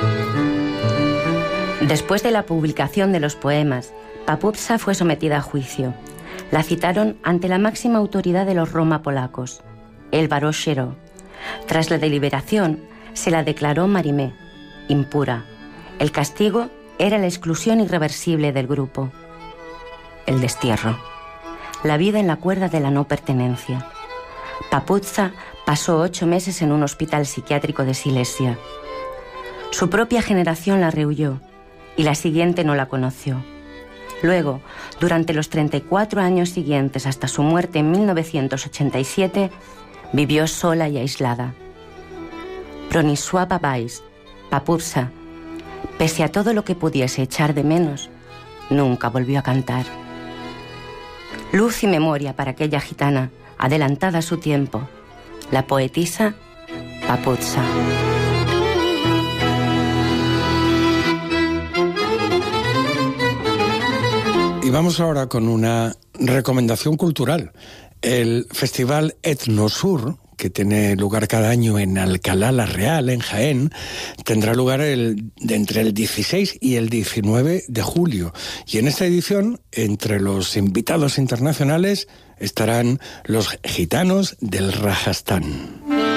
Después de la publicación de los poemas, Papuza fue sometida a juicio. La citaron ante la máxima autoridad de los Roma polacos, el baró Scheró. Tras la deliberación, se la declaró marimé, impura. El castigo era la exclusión irreversible del grupo. El destierro. La vida en la cuerda de la no pertenencia. Papuza pasó 8 meses en un hospital psiquiátrico de Silesia. Su propia generación la rehuyó y la siguiente no la conoció. Luego, durante los 34 años siguientes hasta su muerte en 1987, vivió sola y aislada. Bronisława Weiss, Papuza, pese a todo lo que pudiese echar de menos, nunca volvió a cantar. Luz y memoria para aquella gitana, adelantada a su tiempo, la poetisa Papuza. Y vamos ahora con una recomendación cultural. El Festival Etnosur, que tiene lugar cada año en Alcalá la Real, en Jaén, tendrá lugar entre el 16 y el 19 de julio. Y en esta edición, entre los invitados internacionales, estarán los gitanos del Rajastán.